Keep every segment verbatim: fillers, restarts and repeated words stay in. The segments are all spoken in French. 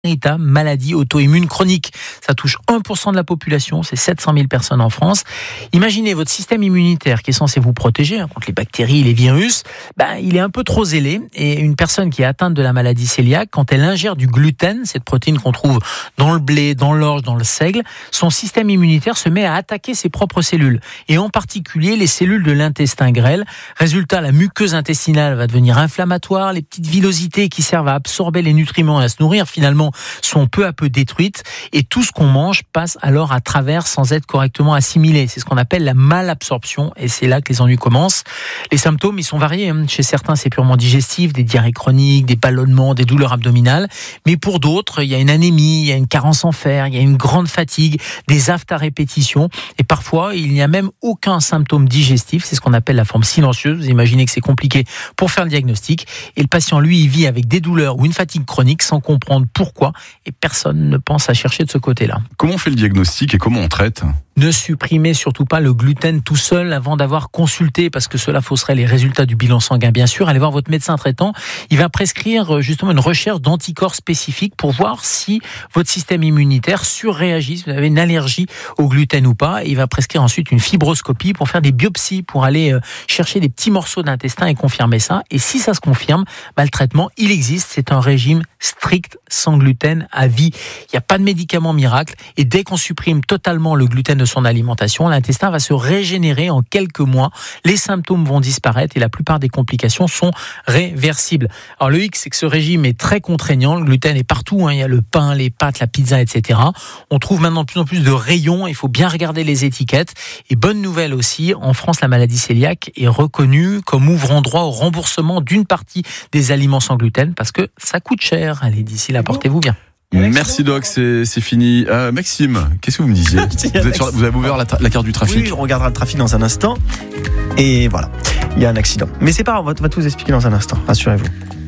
véritable maladie auto-immune chronique. Ça touche un pour cent de la population, c'est sept cent mille personnes en France. Imaginez votre système immunitaire qui est censé vous protéger hein, contre les bactéries, les virus, ben, il est un peu trop zélé et une personne qui est atteinte de la maladie cœliaque, quand elle ingère du gluten, cette protéine qu'on trouve dans le blé, dans l'orge, dans le seigle, son système immunitaire se met à attaquer ses propres cellules et en particulier les cellules de l'intestin grêle. Résultat, la muqueuse intestinale va devenir inflammatoire, les petites villosités qui servent à absorber les nutriments et à se nourrir finalement sont peu à peu détruites et tout ce qu'on mange passe alors à travers sans être correctement assimilé. C'est ce qu'on appelle la malabsorption et c'est là que les ennuis commencent. Les symptômes, ils sont variés. Chez certains, c'est purement digestif, des diarrhées chroniques, des ballonnements, des douleurs abdominales. Mais pour d'autres, il y a une anémie, il y a une carence en fer, il y a une grande fatigue, des aphtes à répétition et parfois, il n'y a même aucun symptôme digestif. C'est ce qu'on appelle la forme silencieuse. Vous imaginez que c'est compliqué pour faire le diagnostic. Et le patient, lui, il vit avec des douleurs ou une fatigue chronique sans comprendre pourquoi. Et personne ne pense à chercher de ce côté-là. Comment on fait le diagnostic et comment on traite ? Ne supprimez surtout pas le gluten tout seul avant d'avoir consulté, parce que cela fausserait les résultats du bilan sanguin. Bien sûr, allez voir votre médecin traitant. Il va prescrire justement une recherche d'anticorps spécifiques pour voir si votre système immunitaire surréagit, si vous avez une allergie au gluten ou pas. Et il va prescrire ensuite une fibroscopie pour faire des biopsies, pour aller chercher des petits morceaux d'intestin et confirmer ça. Et si ça se confirme, bah, le traitement, il existe. C'est un régime strict, sans gluten, à vie. Il n'y a pas de médicament miracle. Et dès qu'on supprime totalement le gluten de son alimentation, l'intestin va se régénérer en quelques mois, les symptômes vont disparaître et la plupart des complications sont réversibles. Alors le hic, c'est que ce régime est très contraignant, le gluten est partout, hein. Il y a le pain, les pâtes, la pizza, et cetera. On trouve maintenant de plus en plus de rayons, il faut bien regarder les étiquettes. Et bonne nouvelle aussi, en France, la maladie cœliaque est reconnue comme ouvrant droit au remboursement d'une partie des aliments sans gluten parce que ça coûte cher. Allez, d'ici là, portez-vous bien. Merci Doc, c'est, c'est fini. Euh, Maxime, qu'est-ce que vous me disiez ? vous, êtes sur, vous avez ouvert la, la carte du trafic ? Oui, on regardera le trafic dans un instant. Et voilà, il y a un accident. Mais c'est pas grave, on va, on va tout vous expliquer dans un instant, rassurez-vous.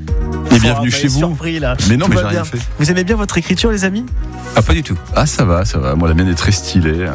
Et bienvenue oh, chez vous. Surpris, là. Mais non, tout mais j'ai rien bien. fait. Vous aimez bien votre écriture, les amis ? Ah, pas du tout. Ah, ça va, ça va. Moi, la mienne est très stylée.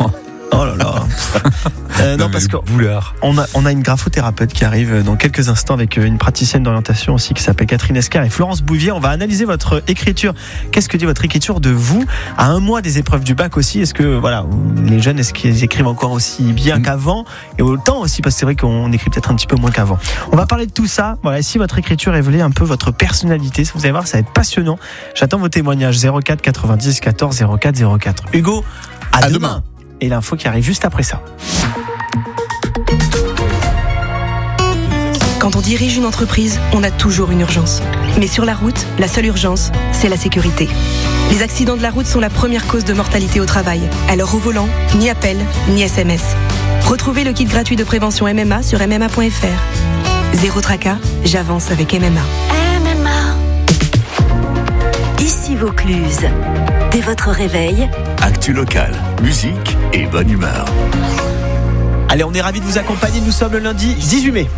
Oh là là. euh, non, non parce qu'on on a, on a une graphothérapeute qui arrive dans quelques instants avec une praticienne d'orientation aussi qui s'appelle Catherine Escar et Florence Bouvier. On va analyser votre écriture. Qu'est-ce que dit votre écriture de vous à un mois des épreuves du bac aussi ? Est-ce que voilà, les jeunes, est-ce qu'ils écrivent encore aussi bien qu'avant et autant aussi parce que c'est vrai qu'on écrit peut-être un petit peu moins qu'avant. On va parler de tout ça. Voilà, si votre écriture révélait un peu votre personnalité, vous allez voir, ça va être passionnant. J'attends vos témoignages zéro quatre quatre-vingt-dix quatorze zéro quatre zéro quatre. Hugo, à, à demain. demain. Et l'info qui arrive juste après ça. Quand on dirige une entreprise, on a toujours une urgence. Mais sur la route, la seule urgence, c'est la sécurité. Les accidents de la route sont la première cause de mortalité au travail. Alors au volant, ni appel, ni S M S. Retrouvez le kit gratuit de prévention M M A sur m m a point f r. Zéro tracas, j'avance avec M M A. M M A. Ici Vaucluse. Dès votre réveil, actu local, musique et bonne humeur. Allez, on est ravis de vous accompagner. Nous sommes le lundi dix-huit mai.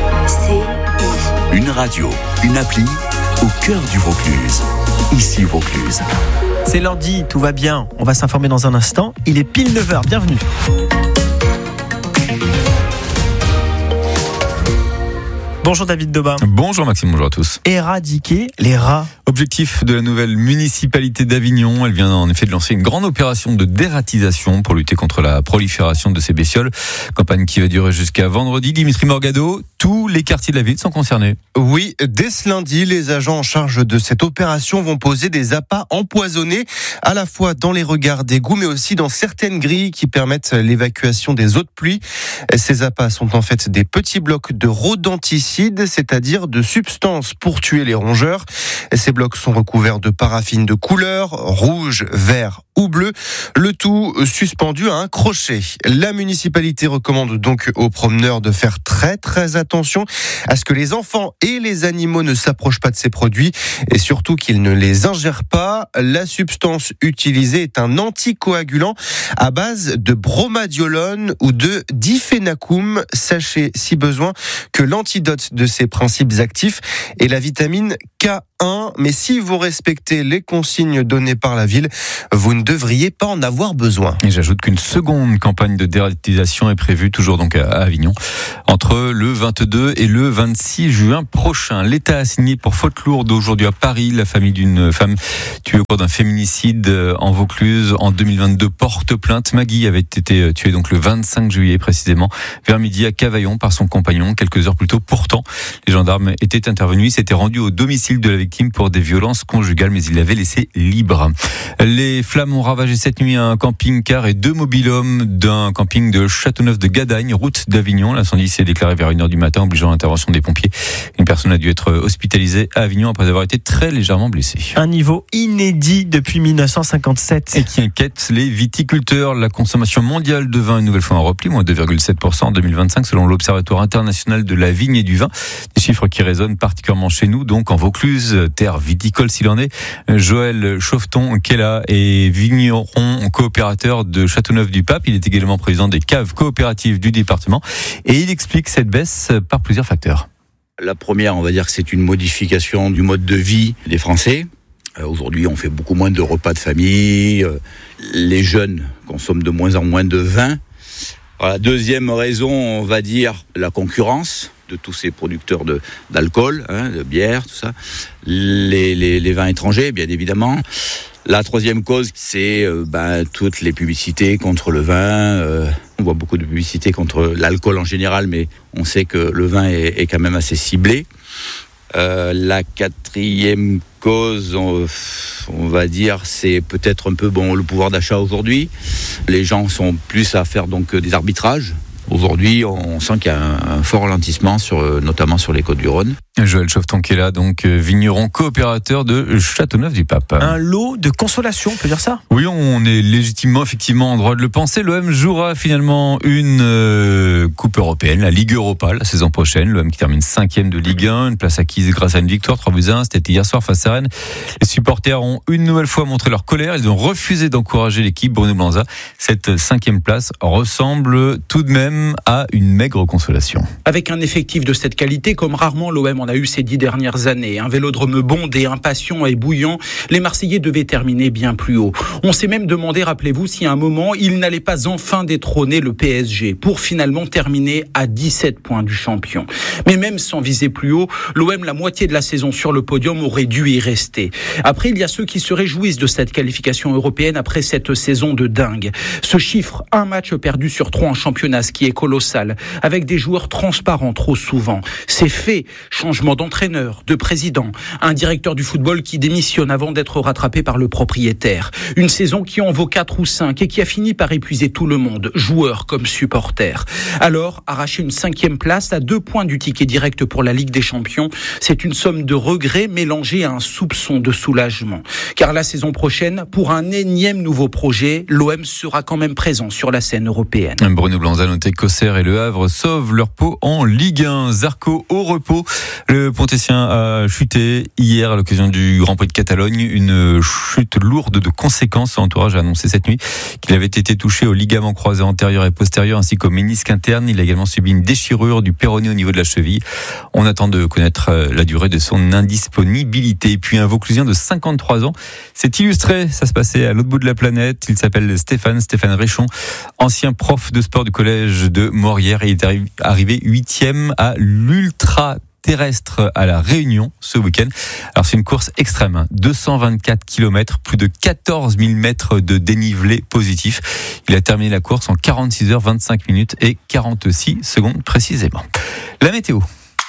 Une radio, une appli au cœur du Vaucluse. Ici Vaucluse. C'est lundi, tout va bien. On va s'informer dans un instant. Il est pile neuf heures. Bienvenue. Bonjour David Daubin. Bonjour Maxime, bonjour à tous. Éradiquer les rats. Objectif de la nouvelle municipalité d'Avignon. Elle vient en effet de lancer une grande opération de dératisation pour lutter contre la prolifération de ces bestioles. Campagne qui va durer jusqu'à vendredi. Dimitri Morgado, tous les quartiers de la ville sont concernés. Oui, dès ce lundi, les agents en charge de cette opération vont poser des appâts empoisonnés, à la fois dans les regards d'égouts, mais aussi dans certaines grilles qui permettent l'évacuation des eaux de pluie. Ces appâts sont en fait des petits blocs de rodenticides, c'est-à-dire de substances pour tuer les rongeurs. Ces blocs sont recouverts de paraffine de couleur, rouge, vert ou bleu, le tout suspendu à un crochet. La municipalité recommande donc aux promeneurs de faire très très attention à ce que les enfants et les animaux ne s'approchent pas de ces produits et surtout qu'ils ne les ingèrent pas. La substance utilisée est un anticoagulant à base de bromadiolone ou de diphénacum. Sachez si besoin que l'antidote de ces principes actifs est la vitamine K un. Mais si vous respectez les consignes données par la ville, vous ne devriez pas en avoir besoin. Et j'ajoute qu'une seconde campagne de dératisation est prévue, toujours donc à Avignon, entre le vingt-deux et le vingt-six juin prochain. L'État a signé pour faute lourde aujourd'hui à Paris. La famille d'une femme tuée au cours d'un féminicide en Vaucluse en deux mille vingt-deux porte plainte. Maggie avait été tuée donc le vingt-cinq juillet précisément, vers midi à Cavaillon par son compagnon, quelques heures plus tôt. Pourtant, les gendarmes étaient intervenus, s'étaient rendus au domicile de la victime pour des violences conjugales, mais ils l'avaient laissé libre. Les flammes ont ravagé cette nuit un camping-car et deux mobil-hommes d'un camping de Châteauneuf de Gadagne, route d'Avignon. L'incendie s'est déclaré vers une heure du matin, obligeant l'intervention des pompiers. Une personne a dû être hospitalisée à Avignon après avoir été très légèrement blessée. Un niveau inédit depuis mille neuf cent cinquante-sept. Et qui inquiète les viticulteurs. La consommation mondiale de vin est une nouvelle fois en repli, moins deux virgule sept pour cent en deux mille vingt-cinq selon l'Observatoire international de la vigne et du vin. Des chiffres qui résonnent particulièrement chez nous, donc en Vaucluse, terre viticole s'il en est. Joël Chauveton, qui est là, est vigneron coopérateur de Châteauneuf-du-Pape. Il est également président des caves coopératives du département et il explique cette baisse par plusieurs facteurs. La première, on va dire que c'est une modification du mode de vie des Français. Euh, aujourd'hui, on fait beaucoup moins de repas de famille. Euh, les jeunes consomment de moins en moins de vin. Alors, la deuxième raison, on va dire la concurrence de tous ces producteurs de, d'alcool, hein, de bière, tout ça. Les, les, les vins étrangers, bien évidemment. La troisième cause, c'est euh, ben, toutes les publicités contre le vin. Euh, on voit beaucoup de publicités contre l'alcool en général, mais on sait que le vin est, est quand même assez ciblé. Euh, la quatrième cause, on, on va dire, c'est peut-être un peu bon le pouvoir d'achat aujourd'hui. Les gens sont plus à faire donc des arbitrages. Aujourd'hui, on sent qu'il y a un, un fort ralentissement, sur, notamment sur les Côtes-du-Rhône. Joël Chauveton qui est là, donc vigneron coopérateur de Châteauneuf-du-Pape. Un lot de consolation, on peut dire ça ? Oui, on est légitimement, effectivement, en droit de le penser. L'O M jouera finalement une euh, Coupe européenne, la Ligue Europa, la saison prochaine. L'O M qui termine cinquième de Ligue un, une place acquise grâce à une victoire, trois buts à un. C'était hier soir face à Rennes. Les supporters ont une nouvelle fois montré leur colère. Ils ont refusé d'encourager l'équipe. Bruno Blanza, cette cinquième place ressemble tout de même à une maigre consolation. Avec un effectif de cette qualité, comme rarement l'O M en a eu ces dix dernières années, un vélodrome bondé, impatient et bouillant, les Marseillais devaient terminer bien plus haut. On s'est même demandé, rappelez-vous, si à un moment, ils n'allaient pas enfin détrôner le P S G, pour finalement terminer à dix-sept points du champion. Mais même sans viser plus haut, l'O M, la moitié de la saison sur le podium, aurait dû y rester. Après, il y a ceux qui se réjouissent de cette qualification européenne après cette saison de dingue. Ce chiffre, un match perdu sur trois en championnat, ce qui est colossal, avec des joueurs transparents trop souvent. C'est fait. Changement d'entraîneur, de président, un directeur du football qui démissionne avant d'être rattrapé par le propriétaire. Une saison qui en vaut quatre ou cinq et qui a fini par épuiser tout le monde, joueurs comme supporters. Alors, arracher une cinquième place à deux points du ticket direct pour la Ligue des Champions, c'est une somme de regrets mélangée à un soupçon de soulagement. Car la saison prochaine, pour un énième nouveau projet, l'O M sera quand même présent sur la scène européenne. Bruno Blanza notait qu'Auxerre et Le Havre sauvent leur peau en Ligue un. Zarco au repos. Le Pontessien a chuté hier à l'occasion du Grand Prix de Catalogne. Une chute lourde de conséquences. Son entourage a annoncé cette nuit qu'il avait été touché au ligament croisé antérieur et postérieur ainsi qu'au ménisque interne. Il a également subi une déchirure du péroné au niveau de la cheville. On attend de connaître la durée de son indisponibilité. Et puis un Vauclusien de cinquante-trois ans s'est illustré. Ça se passait à l'autre bout de la planète. Il s'appelle Stéphane, Stéphane Richon, ancien prof de sport du collège de Morières. Il est arrivé huitième à l'ultra terrestre à La Réunion ce week-end. Alors c'est une course extrême, hein. deux cent vingt-quatre kilomètres, plus de quatorze mille mètres de dénivelé positif. Il a terminé la course en quarante-six heures vingt-cinq minutes et quarante-six secondes précisément. La météo.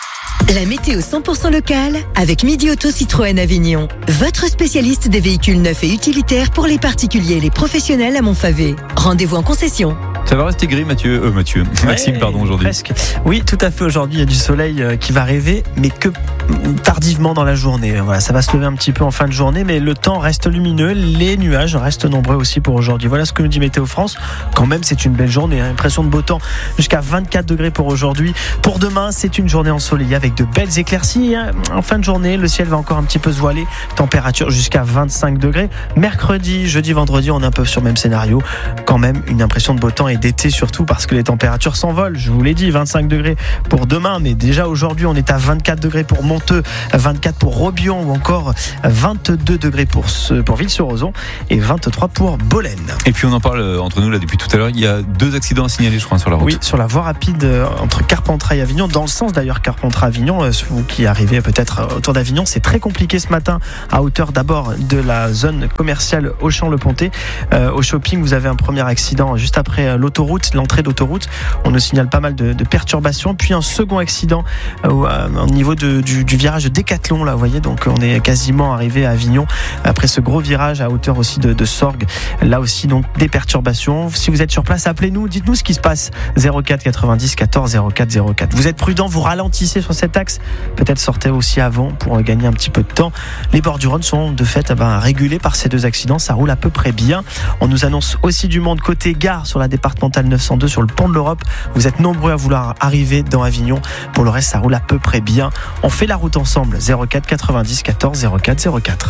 La météo cent pour cent locale avec Midi Auto Citroën Avignon. Votre spécialiste des véhicules neufs et utilitaires pour les particuliers et les professionnels à Montfavet. Rendez-vous en concession. Ça va rester gris, Mathieu, euh, Mathieu. Maxime, ouais, pardon, aujourd'hui. Presque. Oui, tout à fait. Aujourd'hui, il y a du soleil qui va arriver, mais que tardivement dans la journée. Voilà, ça va se lever un petit peu en fin de journée, mais le temps reste lumineux. Les nuages restent nombreux aussi pour aujourd'hui. Voilà ce que nous dit Météo France. Quand même, c'est une belle journée. Hein. Impression de beau temps jusqu'à vingt-quatre degrés pour aujourd'hui. Pour demain, c'est une journée ensoleillée avec de belles éclaircies. Hein. En fin de journée, le ciel va encore un petit peu se voiler. Température jusqu'à vingt-cinq degrés. Mercredi, jeudi, vendredi, on est un peu sur le même scénario. Quand même, une impression de beau temps et d'été surtout parce que les températures s'envolent. Je vous l'ai dit, vingt-cinq degrés pour demain, mais déjà aujourd'hui, on est à vingt-quatre degrés pour Mont Monteux, vingt-quatre pour Robion ou encore vingt-deux degrés pour, ce, pour Ville-sur-Ozon et vingt-trois pour Bolène. Et puis on en parle entre nous là depuis tout à l'heure, il y a deux accidents à signaler je crois sur la route. Oui, sur la voie rapide entre Carpentras et Avignon, dans le sens d'ailleurs Carpentras-Avignon, vous qui arrivez peut-être autour d'Avignon, c'est très compliqué ce matin à hauteur d'abord de la zone commerciale Auchan-le-Pontet. Euh, au shopping, vous avez un premier accident juste après l'autoroute, l'entrée d'autoroute. On nous signale pas mal de, de perturbations. Puis un second accident euh, au niveau de, du, du virage de Décathlon, là, vous voyez. Donc on est quasiment arrivé à Avignon après ce gros virage à hauteur aussi de, de Sorgues. Là aussi, donc des perturbations. Si vous êtes sur place, appelez-nous, dites-nous ce qui se passe. zéro quatre quatre-vingt-dix quatorze zéro quatre zéro quatre. Vous êtes prudent, vous ralentissez sur cet axe. Peut-être sortez aussi avant pour gagner un petit peu de temps. Les bords du Rhône sont de fait eh ben, régulés par ces deux accidents. Ça roule à peu près bien. On nous annonce aussi du monde côté gare sur la départementale neuf cent deux sur le pont de l'Europe. Vous êtes nombreux à vouloir arriver dans Avignon. Pour le reste, ça roule à peu près bien. On fait la route ensemble. zéro quatre quatre-vingt-dix quatorze zéro quatre zéro quatre.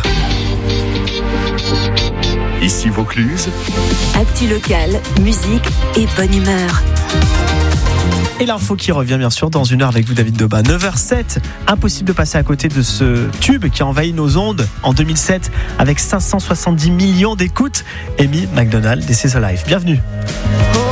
Ici Vaucluse. Actu locale, musique et bonne humeur. Et l'info qui revient bien sûr dans une heure avec vous David Debat. neuf heures sept, impossible de passer à côté de ce tube qui a envahi nos ondes en deux mille sept avec cinq cent soixante-dix millions d'écoutes. Amy Macdonald, This is a Life. Bienvenue.